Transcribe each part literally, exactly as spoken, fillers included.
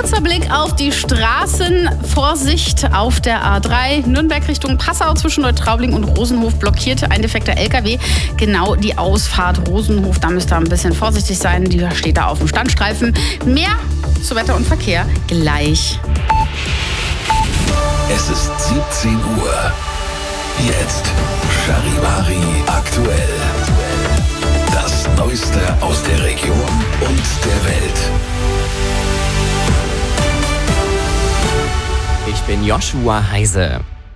Kurzer Blick auf die Straßen. Vorsicht auf der A drei. Nürnberg Richtung Passau zwischen Neutraubling und Rosenhof blockierte ein defekter L K W. Genau die Ausfahrt Rosenhof. Da müsst ihr ein bisschen vorsichtig sein. Die steht da auf dem Standstreifen. Mehr zu Wetter und Verkehr gleich. Es ist siebzehn Uhr. Jetzt Charivari aktuell. Das Neueste aus der Region und der Welt. Ich bin Joshua Heise.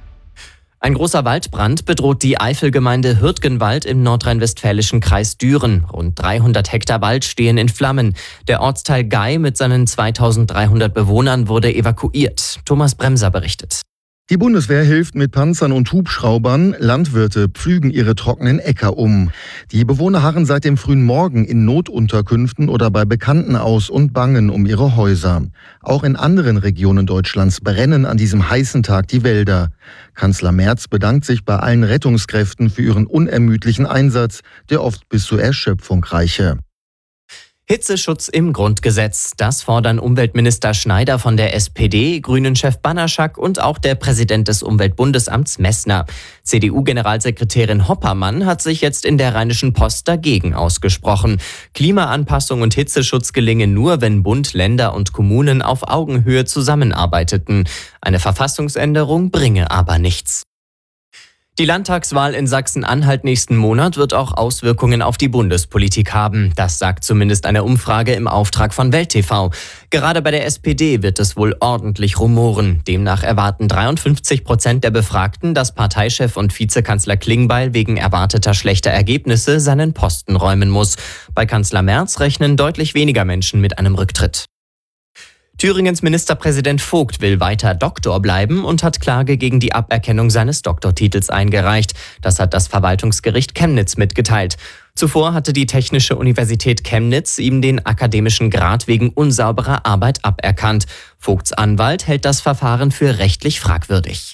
Ein großer Waldbrand bedroht die Eifelgemeinde Hürtgenwald im nordrhein-westfälischen Kreis Düren. Rund dreihundert Hektar Wald stehen in Flammen. Der Ortsteil Gei mit seinen zweitausenddreihundert Bewohnern wurde evakuiert. Thomas Bremser berichtet. Die Bundeswehr hilft mit Panzern und Hubschraubern. Landwirte pflügen ihre trockenen Äcker um. Die Bewohner harren seit dem frühen Morgen in Notunterkünften oder bei Bekannten aus und bangen um ihre Häuser. Auch in anderen Regionen Deutschlands brennen an diesem heißen Tag die Wälder. Kanzler Merz bedankt sich bei allen Rettungskräften für ihren unermüdlichen Einsatz, der oft bis zur Erschöpfung reiche. Hitzeschutz im Grundgesetz. Das fordern Umweltminister Schneider von der S P D, Grünen-Chef Banaschak und auch der Präsident des Umweltbundesamts Messner. C D U-Generalsekretärin Hoppermann hat sich jetzt in der Rheinischen Post dagegen ausgesprochen. Klimaanpassung und Hitzeschutz gelingen nur, wenn Bund, Länder und Kommunen auf Augenhöhe zusammenarbeiteten. Eine Verfassungsänderung bringe aber nichts. Die Landtagswahl in Sachsen-Anhalt nächsten Monat wird auch Auswirkungen auf die Bundespolitik haben. Das sagt zumindest eine Umfrage im Auftrag von Welt T V. Gerade bei der S P D wird es wohl ordentlich rumoren. Demnach erwarten dreiundfünfzig Prozent der Befragten, dass Parteichef und Vizekanzler Klingbeil wegen erwarteter schlechter Ergebnisse seinen Posten räumen muss. Bei Kanzler Merz rechnen deutlich weniger Menschen mit einem Rücktritt. Thüringens Ministerpräsident Vogt will weiter Doktor bleiben und hat Klage gegen die Aberkennung seines Doktortitels eingereicht. Das hat das Verwaltungsgericht Chemnitz mitgeteilt. Zuvor hatte die Technische Universität Chemnitz ihm den akademischen Grad wegen unsauberer Arbeit aberkannt. Vogts Anwalt hält das Verfahren für rechtlich fragwürdig.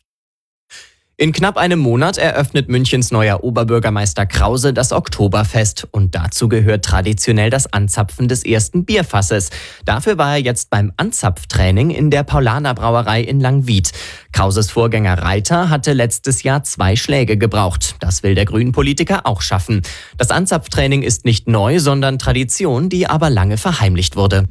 In knapp einem Monat eröffnet Münchens neuer Oberbürgermeister Krause das Oktoberfest. Und dazu gehört traditionell das Anzapfen des ersten Bierfasses. Dafür war er jetzt beim Anzapftraining in der Paulaner Brauerei in Langwied. Krauses Vorgänger Reiter hatte letztes Jahr zwei Schläge gebraucht. Das will der Grünen-Politiker auch schaffen. Das Anzapftraining ist nicht neu, sondern Tradition, die aber lange verheimlicht wurde.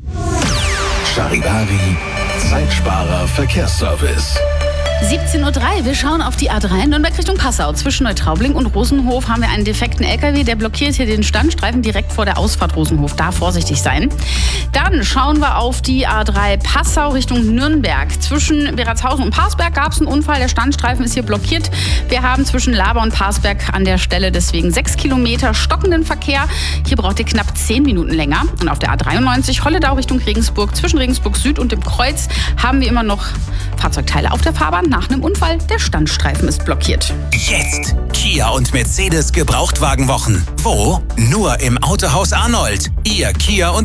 Charivari, Zeitsparer Verkehrsservice. siebzehn Uhr drei, wir schauen auf die A drei Nürnberg Richtung Passau. Zwischen Neutraubling und Rosenhof haben wir einen defekten L K W, der blockiert hier den Standstreifen direkt vor der Ausfahrt Rosenhof. Da vorsichtig sein. Dann schauen wir auf die A drei Passau Richtung Nürnberg. Zwischen Beratshausen und Parsberg gab es einen Unfall. Der Standstreifen ist hier blockiert. Wir haben zwischen Laber und Parsberg an der Stelle deswegen sechs Kilometer stockenden Verkehr. Hier braucht ihr knapp zehn Minuten länger. Und auf der A dreiundneunzig Holledau Richtung Regensburg, zwischen Regensburg Süd und dem Kreuz, haben wir immer noch Fahrzeugteile auf der Fahrbahn. Nach einem Unfall, der Standstreifen ist blockiert. Jetzt Kia und Mercedes Gebrauchtwagenwochen. Wo? Nur im Autohaus Arnold. Ihr Kia und